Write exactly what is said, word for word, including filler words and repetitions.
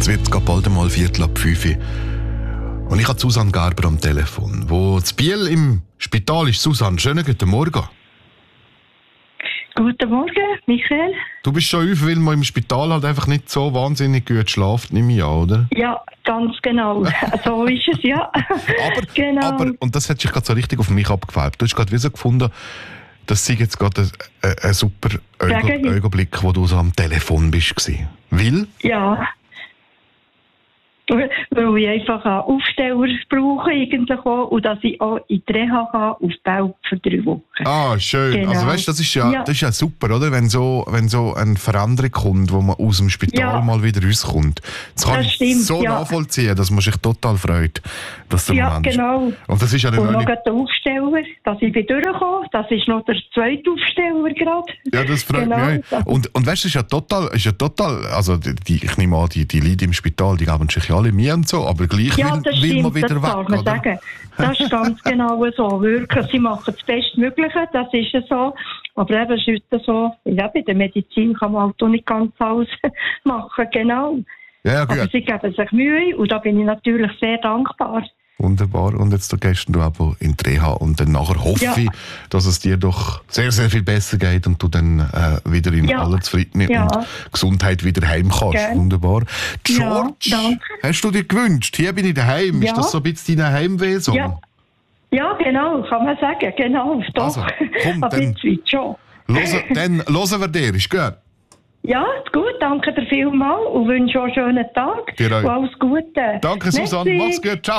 Es wird gerade bald einmal Viertel ab fünf Uhr. Und ich habe Susanne Garber am Telefon, wo zu Biel im Spital ist. Susanne, schönen guten Morgen. Guten Morgen, Michael. Du bist schon auf, weil man im Spital halt einfach nicht so wahnsinnig gut schlaft, nehme ich an, oder? Ja, ganz genau. So ist es, ja. aber, genau. aber, und das hat sich gerade so richtig auf mich abgefärbt. Du hast gerade wie so gefunden, das sei jetzt gerade ein, ein, ein super Augenblick, wo du so am Telefon bist. Weil? Ja. Weil ich einfach einen Aufsteller brauche irgendwie auch, und dass ich auch in die Reha kann, auf Belp für drei Wochen. Ah, schön. Genau. Also weißt, das ist ja, ja. das ist ja super, oder? Wenn so, wenn so eine Veränderung kommt, wo man aus dem Spital ja. mal wieder rauskommt. Das kann das ich stimmt, so ja. nachvollziehen, dass man sich total freut, dass der ja, Moment genau. Und das ist ja und noch der Aufsteller, dass ich bin durchgekommen. Das ist noch der zweite Aufsteller gerade. Ja, das freut genau. mich. Und, und weißt du, ist ja total, ist ja total, also die, ich nehme an, die, die Leute im Spital, die geben sich ja alle Mühe und so, aber gleich ja, will, das will stimmt, man wieder das weg, kann man oder? Sagen. Das ist ganz genau so. Wirklich, sie machen das Bestmögliche, das ist ja so. Aber eben, es ist so, ja, bei der Medizin kann man halt auch nicht ganz alles machen, genau. Ja, gut. Aber sie geben sich Mühe und da bin ich natürlich sehr dankbar. Wunderbar. Und jetzt gehst du aber in die Reha und dann nachher hoffe ja. ich, dass es dir doch sehr, sehr viel besser geht und du dann äh, wieder in ja. aller Zufriedenheit ja. und Gesundheit wieder heim kannst. Gern. Wunderbar. George, ja, hast du dir gewünscht? Hier bin ich daheim. Ja. Ist das so ein bisschen dein Heimweh? Ja. ja, genau, kann man sagen. Genau, doch. Also, komm, dann, schon. Hören, dann hören wir dir, ist gut? Ja, gut, danke dir vielmals und wünsche auch einen schönen Tag. Dir auch. Und alles Gute. Danke, Susanne. Mach's gut. Ciao.